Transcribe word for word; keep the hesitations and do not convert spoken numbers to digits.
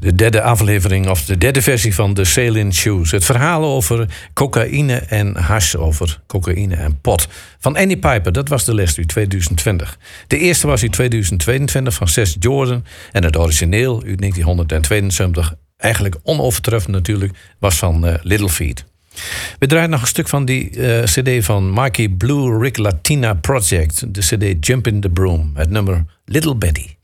De derde aflevering, of de derde versie van The Sailin' Shoes. Het verhaal over cocaïne en hash, over cocaïne en pot. Van Annie Piper, dat was de les uit tweeduizend twintig. De eerste was uit tweeduizend tweeëntwintig van Seth Jordan. En het origineel uit negentienhonderdtweeënzeventig, eigenlijk onovertreffend natuurlijk, was van uh, Little Feat. We draaien nog een stuk van die uh, cd van Mikey Blue Rick Latina Project. De cd Jump in the Broom, het nummer Little Betty.